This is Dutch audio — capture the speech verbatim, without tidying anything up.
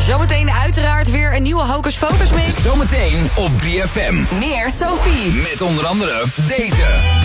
Zometeen uiteraard weer een nieuwe Hocus Focus mix. Zometeen op drie F M. Meer Sophie. Met onder andere deze.